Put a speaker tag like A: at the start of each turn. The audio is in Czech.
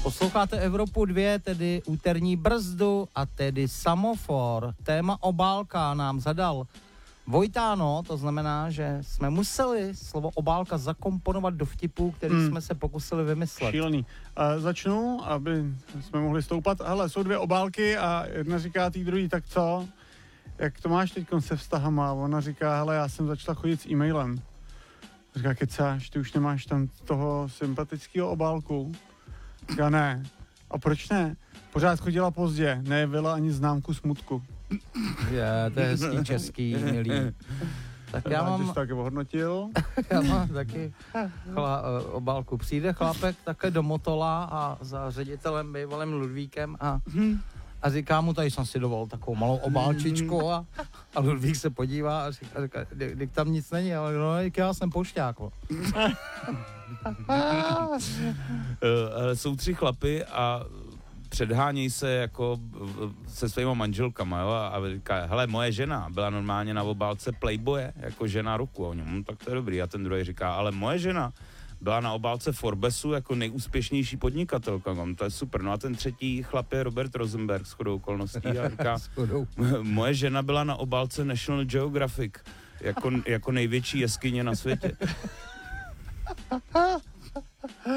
A: Posloucháte Evropu 2, tedy úterní brzdu a tedy semafor. Téma obálka nám zadal Vojtáno, to znamená, že jsme museli slovo obálka zakomponovat do vtipu, který jsme se pokusili vymyslet.
B: Šílený. Začnu, aby jsme mohli stoupat. Hele, jsou dvě obálky a jedna říká tý druhý, tak co? Jak to máš teď se vztahama? Ona říká, hele, já jsem začala chodit s e-mailem. Říká, kecáš, ty už nemáš tam toho sympatického obálku? Říká, ne. A proč ne? Pořád chodila pozdě, nejevila ani známku smutku.
A: To je hezký český, milý. Tak já mám...
B: tak ohodnotil.
A: Já mám taky obálku. Přijde chlapek také do Motola a za ředitelem bývalým Ludvíkem a říká mu, tady jsem si dovolil takovou malou obálčičku a Ludvík se podívá a říká, tam nic není, ale no, já jsem pošťák.
C: Jsou 3 chlapy a předhánějí se jako se svýma manželkama, jo, a říká, hele, moje žena byla normálně na obálce Playboye, jako žena roku, a o něm, tak to je dobrý, a ten druhý říká, ale moje žena byla na obálce Forbesu jako nejúspěšnější podnikatelka, to je super, no a ten třetí chlap je Robert Rosenberg, shodou okolností, a říká, moje žena byla na obálce National Geographic, jako největší jeskyně na světě.